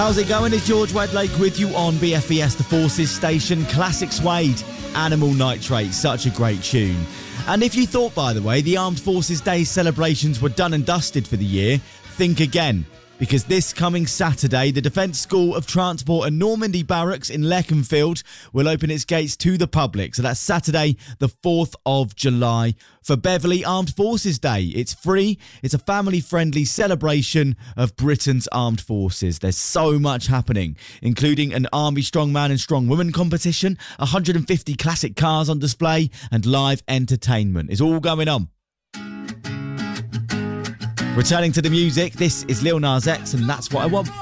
How's it going? It's George Wedlake with you on BFES, the Forces station. Classic Suede, Animal Nitrate, such a great tune. And if you thought, by the way, the Armed Forces Day celebrations were done and dusted for the year, think again. Because this coming Saturday, the Defence School of Transport and Normandy Barracks in Leconfield will open its gates to the public. So that's Saturday, the 4th of July, for Beverley Armed Forces Day. It's free. It's a family-friendly celebration of Britain's armed forces. There's so much happening, including an Army Strongman and Strong Woman competition, 150 classic cars on display, and live entertainment. It's all going on. Returning to the music, this is Lil Nas X, and That's What I Want.